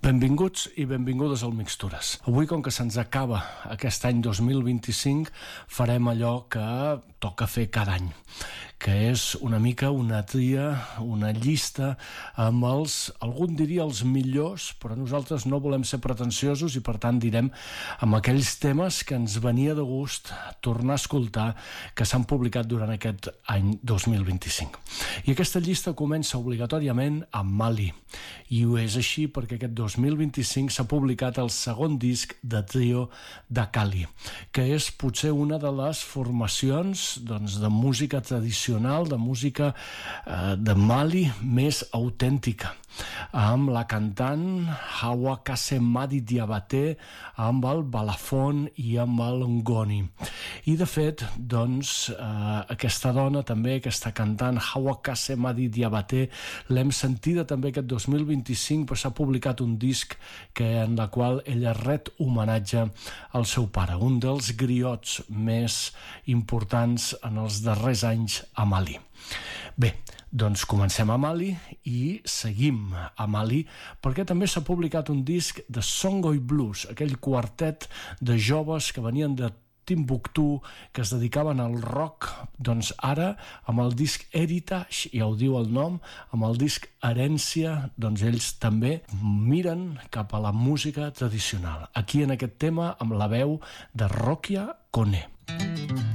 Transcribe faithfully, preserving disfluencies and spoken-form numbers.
Benvinguts i benvingudes al Mixtures. Avui, com que se'ns acaba aquest any dos mil vint-i-cinc, farem allò que toca fer cada any, que és una mica una tria, una llista amb els, algú en diria els millors, però nosaltres no volem ser pretensiosos i per tant direm amb aquells temes que ens venia de gust tornar a escoltar que s'han publicat durant aquest any dos mil vint-i-cinc. I aquesta llista comença obligatòriament amb Mali, i ho és així perquè aquest dos mil vint-i-cinc s'ha publicat el segon disc de trio de Kali, que és potser una de les formacions doncs, de música tradicional, de música eh, de Mali més autèntica, amb la cantant Hawa Kassemadi Diabaté, amb el balafon i amb el ngoni. I de fet, doncs, eh, aquesta dona també, aquesta cantant Hawa Kassemadi Diabaté, l'hem sentida també aquest dos mil vint-i-cinc, però s'ha publicat un disc que, en la qual ella ret homenatge al seu pare, un dels griots més importants en els darrers anys a Mali. Bé, doncs comencem a Mali i seguim a Mali perquè també s'ha publicat un disc de Songhai Blues, aquell quartet de joves que venien de Timbuktu, que es dedicaven al rock. Doncs ara, amb el disc Heritage, ja ho diu el nom, amb el disc Herència, doncs ells també miren cap a la música tradicional. Aquí en aquest tema, amb la veu de Rokia Kone.